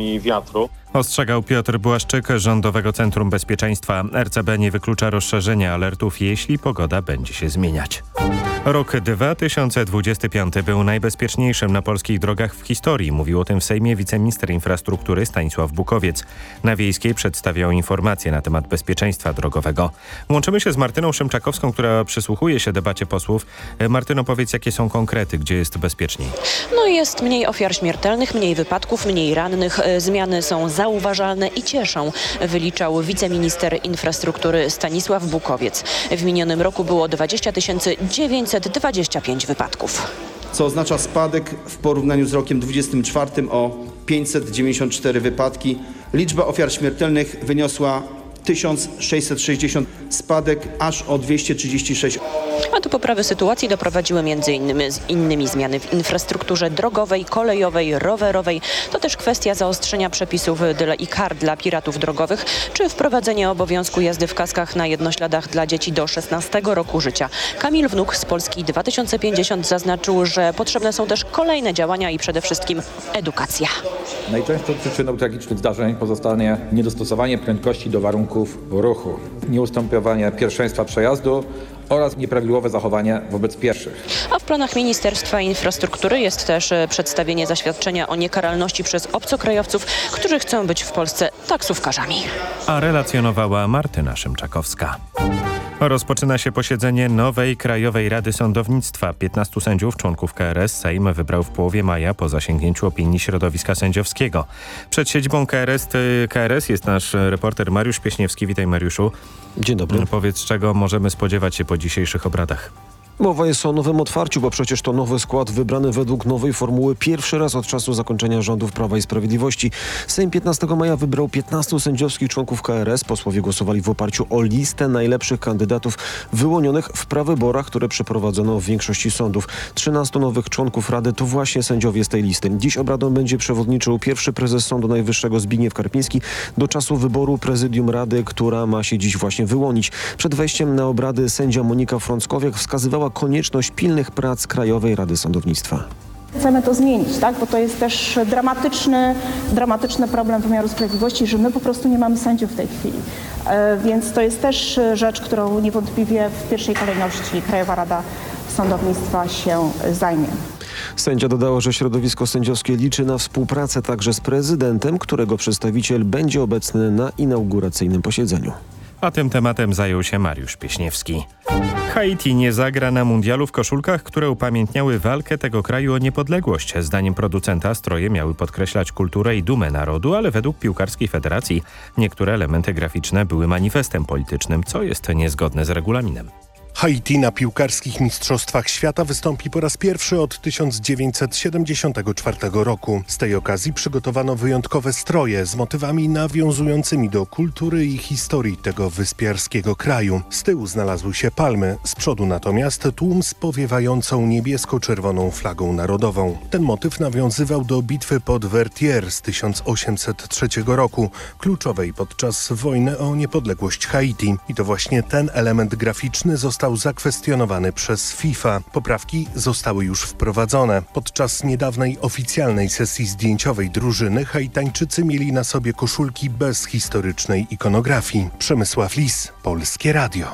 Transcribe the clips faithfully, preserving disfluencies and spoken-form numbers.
połowami wiatru. Ostrzegał Piotr Błaszczyk, Rządowego Centrum Bezpieczeństwa. R C B nie wyklucza rozszerzenia alertów, jeśli pogoda będzie się zmieniać. Rok dwa tysiące dwudziesty piąty był najbezpieczniejszym na polskich drogach w historii. Mówił o tym w Sejmie wiceminister infrastruktury Stanisław Bukowiec. Na Wiejskiej przedstawiał informacje na temat bezpieczeństwa drogowego. Łączymy się z Martyną Szymczakowską, która przysłuchuje się debacie posłów. Martyno, powiedz, jakie są konkrety, gdzie jest bezpieczniej? No jest mniej ofiar śmiertelnych, mniej wypadków, mniej rannych. Zmiany są zauważalne i cieszą, wyliczał wiceminister infrastruktury Stanisław Bukowiec. W minionym roku było dwadzieścia tysięcy dziewięćset dwadzieścia pięć wypadków. Co oznacza spadek w porównaniu z rokiem dwudziestym czwartym o pięćset dziewięćdziesiąt cztery wypadki. Liczba ofiar śmiertelnych wyniosła tysiąc sześćset sześćdziesiąt, spadek aż o dwieście trzydzieści sześć. A do poprawy sytuacji doprowadziły między innymi, innymi zmiany w infrastrukturze drogowej, kolejowej, rowerowej. To też kwestia zaostrzenia przepisów dla, i kar dla piratów drogowych, czy wprowadzenie obowiązku jazdy w kaskach na jednośladach dla dzieci do szesnastego roku życia. Kamil Wnuk z Polski dwa tysiące pięćdziesiąt zaznaczył, że potrzebne są też kolejne działania i przede wszystkim edukacja. Najczęstszą przyczyną tragicznych zdarzeń pozostanie niedostosowanie prędkości do warunków ruchu, nieustępowanie pierwszeństwa przejazdu oraz nieprawidłowe zachowanie wobec pieszych. A w planach Ministerstwa Infrastruktury jest też przedstawienie zaświadczenia o niekaralności przez obcokrajowców, którzy chcą być w Polsce taksówkarzami. A relacjonowała Martyna Szymczakowska. Rozpoczyna się posiedzenie nowej Krajowej Rady Sądownictwa. piętnastu sędziów, członków K R S, Sejm wybrał w połowie maja po zasięgnięciu opinii środowiska sędziowskiego. Przed siedzibą K R S, K R S jest nasz reporter Mariusz Pieśniewski. Witaj, Mariuszu. Dzień dobry. Powiedz, czego możemy spodziewać się po dzisiejszych obradach? Mowa jest o nowym otwarciu, bo przecież to nowy skład wybrany według nowej formuły pierwszy raz od czasu zakończenia rządów Prawa i Sprawiedliwości. Sejm piętnastego maja wybrał piętnastu sędziowskich członków K R S. Posłowie głosowali w oparciu o listę najlepszych kandydatów wyłonionych w prawyborach, które przeprowadzono w większości sądów. trzynastu nowych członków Rady to właśnie sędziowie z tej listy. Dziś obradom będzie przewodniczył pierwszy prezes Sądu Najwyższego Zbigniew Karpiński do czasu wyboru prezydium Rady, która ma się dziś właśnie wyłonić. Przed wejściem na obrady sędzia Monika Frąckowiak wskazywała konieczność pilnych prac Krajowej Rady Sądownictwa. Chcemy to zmienić, tak? Bo to jest też dramatyczny, dramatyczny problem wymiaru sprawiedliwości, że my po prostu nie mamy sędziów w tej chwili. E, więc to jest też rzecz, którą niewątpliwie w pierwszej kolejności Krajowa Rada Sądownictwa się zajmie. Sędzia dodała, że środowisko sędziowskie liczy na współpracę także z prezydentem, którego przedstawiciel będzie obecny na inauguracyjnym posiedzeniu. A tym tematem zajął się Mariusz Pieśniewski. Haiti nie zagra na mundialu w koszulkach, które upamiętniały walkę tego kraju o niepodległość. Zdaniem producenta stroje miały podkreślać kulturę i dumę narodu, ale według Piłkarskiej Federacji niektóre elementy graficzne były manifestem politycznym, co jest niezgodne z regulaminem. Haiti na piłkarskich mistrzostwach świata wystąpi po raz pierwszy od tysiąc dziewięćset siedemdziesiątego czwartego roku. Z tej okazji przygotowano wyjątkowe stroje z motywami nawiązującymi do kultury i historii tego wyspiarskiego kraju. Z tyłu znalazły się palmy, z przodu natomiast tłum z powiewającą niebiesko-czerwoną flagą narodową. Ten motyw nawiązywał do bitwy pod Vertières z tysiąc osiemset trzeciego roku, kluczowej podczas wojny o niepodległość Haiti. I to właśnie ten element graficzny został Został zakwestionowany przez FIFA. Poprawki zostały już wprowadzone. Podczas niedawnej oficjalnej sesji zdjęciowej drużyny Haitańczycy mieli na sobie koszulki bez historycznej ikonografii. Przemysław Lis, Polskie Radio.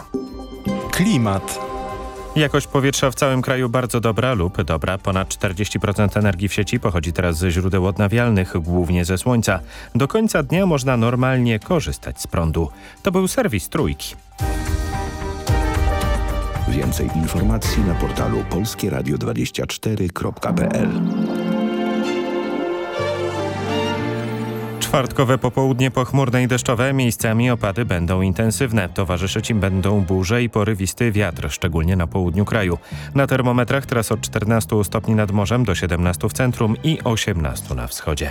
Klimat. Jakość powietrza w całym kraju bardzo dobra lub dobra. Ponad czterdzieści procent energii w sieci pochodzi teraz ze źródeł odnawialnych, głównie ze słońca. Do końca dnia można normalnie korzystać z prądu. To był serwis Trójki. Więcej informacji na portalu polskie radio dwadzieścia cztery kropka p l. Czwartkowe popołudnie pochmurne i deszczowe, miejscami opady będą intensywne. Towarzyszyć im będą burze i porywisty wiatr, szczególnie na południu kraju. Na termometrach teraz od czternastu stopni nad morzem do siedemnastu w centrum i osiemnastu na wschodzie.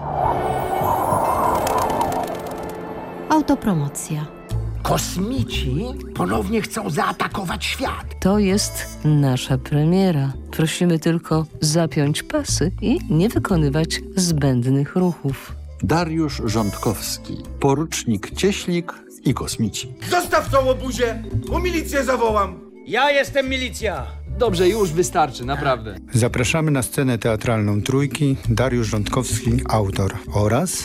Autopromocja. Kosmici ponownie chcą zaatakować świat. To jest nasza premiera. Prosimy tylko zapiąć pasy i nie wykonywać zbędnych ruchów. Dariusz Rządkowski, porucznik Cieślik i kosmici. Zostaw tą łobuzię, bo milicję zawołam. Ja jestem milicja. Dobrze, już wystarczy, naprawdę. Zapraszamy na scenę teatralną Trójki Dariusz Rządkowski, autor oraz